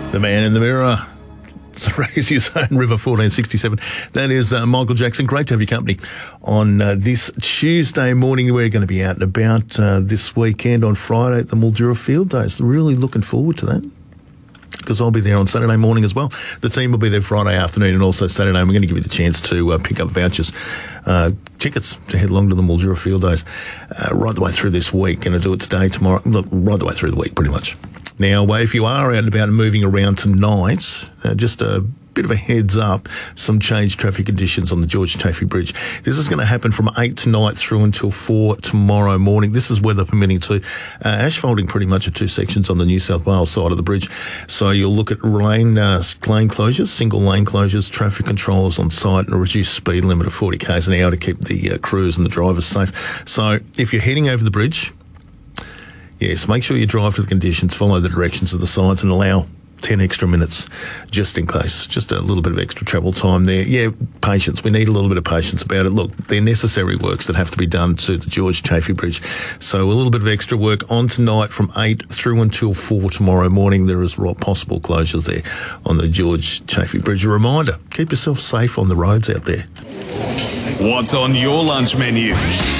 The man in the mirror. Raise Your Own River 1467. That is Michael Jackson. Great to have your company on this Tuesday morning. We're going to be out and about this weekend on Friday at the Mildura Field Days. Really looking forward to that, because I'll be there on Saturday morning as well. The team will be there Friday afternoon and also Saturday. We're going to give you the chance to pick up vouchers, tickets to head along to the Mildura Field Days right the way through this week. Going to do it today, tomorrow, look, right the way through the week pretty much. Now, if you are out and about and moving around tonight, just a bit of a heads up, some changed traffic conditions on the George Chaffey Bridge. This is going to happen from 8 tonight through until 4 tomorrow morning. This is weather permitting too. Asphalting pretty much at two sections on the New South Wales side of the bridge. So you'll look at lane closures, single lane closures, traffic controls on site, and a reduced speed limit of 40 k's an hour to keep the crews and the drivers safe. So if you're heading over the bridge, yes, make sure you drive to the conditions, follow the directions of the signs, and allow 10 extra minutes just in case. Just a little bit of extra travel time there. Yeah, patience. We need a little bit of patience about it. Look, they're necessary works that have to be done to the George Chaffey Bridge. So a little bit of extra work on tonight from 8 through until 4 tomorrow morning. There is possible closures there on the George Chaffey Bridge. A reminder, keep yourself safe on the roads out there. What's on your lunch menu?